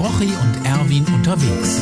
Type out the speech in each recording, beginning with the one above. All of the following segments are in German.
Rochi und Erwin unterwegs.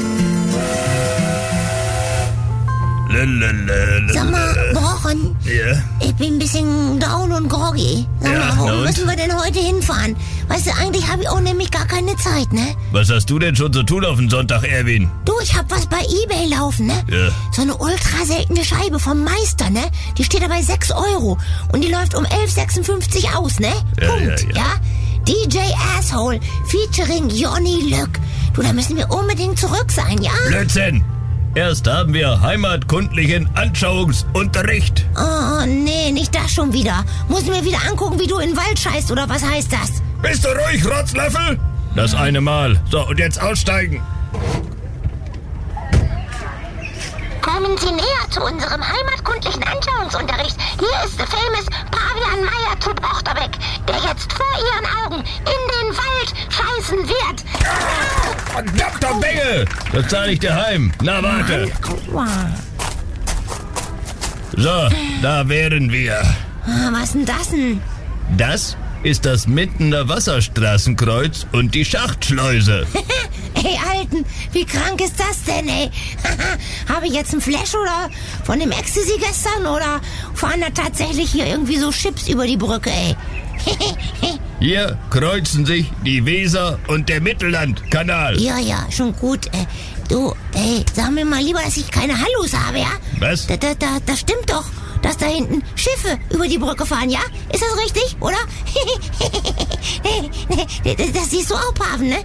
Sag mal, Brochen, Ja? ich bin ein bisschen down und groggy. Sag mal, wo und? müssen wir denn heute hinfahren? Weißt du, eigentlich habe ich auch nämlich gar keine Zeit, ne? Was hast du denn schon zu tun auf den Sonntag, Erwin? Du, ich hab was bei eBay laufen, ne? Ja. So eine ultra seltene Scheibe vom Meister, ne? Die steht da bei 6 € und die läuft um 11,56 aus, ne? Ja, Punkt, ja. DJ Asshole featuring Johnny Lück. Du, da müssen wir unbedingt zurück sein, ja? Blödsinn! Erst haben wir heimatkundlichen Anschauungsunterricht. Oh, nee, nicht das schon wieder. Muss ich mir wieder angucken, wie du in den Wald scheißt, oder was heißt das? Bist du ruhig, Rotzlöffel? Das eine Mal. So, und jetzt aussteigen. Kommen Sie näher zu unserem heimatkundlichen Anschauungsunterricht. Hier ist der famous Pavian Meier zu Brochterbeck, der jetzt vor Ihren Augen in den Wald scheißen wird. Verdammter Bengel! Das zahle ich dir heim. Na, warte. So, da wären wir. Was denn das denn? Das ist das Mindener Wasserstraßenkreuz und die Schachtschleuse. Ey, Alten, wie krank ist das denn, ey? Habe ich jetzt einen Flash oder von dem Ecstasy gestern oder fahren da tatsächlich hier irgendwie so Chips über die Brücke, ey? Hier kreuzen sich die Weser und der Mittellandkanal. Ja, schon gut. Du, ey, sag mir mal lieber, dass ich keine Hallus habe, ja? Was? Das stimmt doch, dass da hinten Schiffe über die Brücke fahren, ja? Ist das richtig, oder? Das siehst du auch, Paven, ne?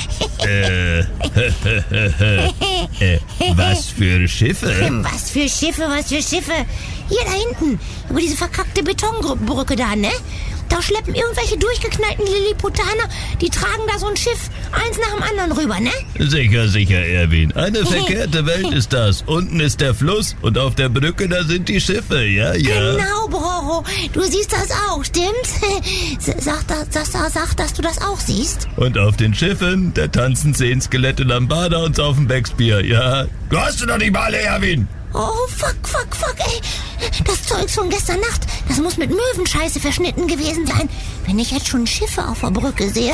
Was für Schiffe? Was für Schiffe? Hier da hinten, über diese verkackte Betonbrücke da, ne? Da schleppen irgendwelche durchgeknallten Lilliputaner, die tragen da so ein Schiff, eins nach dem anderen rüber, ne? Sicher, Erwin. Eine verkehrte Welt ist das. Unten ist der Fluss und auf der Brücke, da sind die Schiffe, ja. Genau, Brocho. Du siehst das auch, stimmt's? Sag, dass du das auch siehst. Und auf den Schiffen, da tanzen 10 Skelette Lambada und saufen Becksbier, ja. Du hast du doch nicht mal, Erwin. Oh, fuck, ey. Das Zeugs von gestern Nacht, das muss mit Möwenscheiße verschnitten gewesen sein, wenn ich jetzt schon Schiffe auf der Brücke sehe.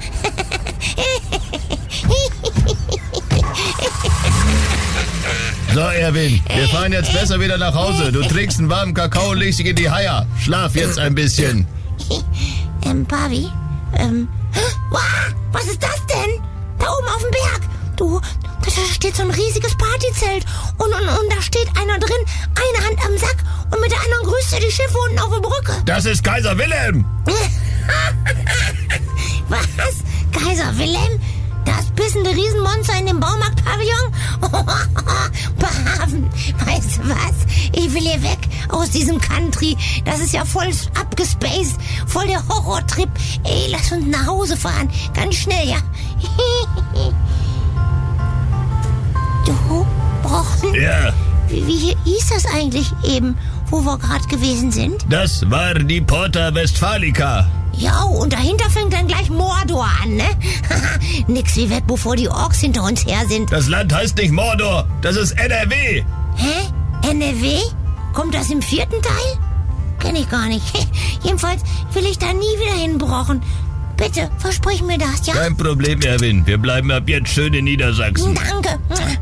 So, Erwin, wir fahren jetzt besser wieder nach Hause. Du trinkst einen warmen Kakao und legst dich in die Haia. Schlaf jetzt ein bisschen. Pavi? Was ist das denn? Da oben auf dem Berg. Du, da steht so ein riesiges Partyzelt und da steht einer drin, eine Hand am Sack und mit der anderen grüßt er die Schiffe unten auf der Brücke. Das ist Kaiser Wilhelm. Was? Kaiser Wilhelm? Das bissende Riesenmonster in dem Baumarktpavillon? Paven, weißt du was? Ich will hier weg aus diesem Country. Das ist ja voll abgespaced, voll der Horrortrip. Ey, lass uns nach Hause fahren. Ganz schnell, ja? Du, Brochen? Ja. Wie hieß das eigentlich eben, wo wir gerade gewesen sind? Das war die Porta Westfalica. Ja, und dahinter fängt dann gleich Mordor an, ne? Nix wie weg, bevor die Orks hinter uns her sind. Das Land heißt nicht Mordor, das ist NRW. Hä? NRW? Kommt das im 4. Teil? Kenn ich gar nicht. Jedenfalls will ich da nie wieder hinbrochen. Bitte, versprich mir das, ja? Kein Problem, Erwin. Wir bleiben ab jetzt schön in Niedersachsen. Danke.